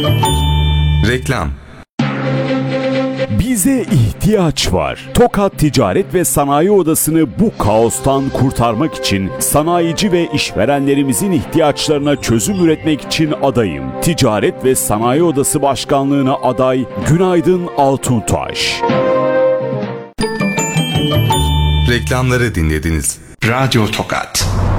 Reklam. Bize ihtiyaç var. Tokat Ticaret ve Sanayi Odası'nı bu kaostan kurtarmak için sanayici ve işverenlerimizin ihtiyaçlarına çözüm üretmek için adayım. Ticaret ve Sanayi Odası Başkanlığı'na aday Günaydın Altuntaş. Reklamları dinlediniz. Radyo Tokat.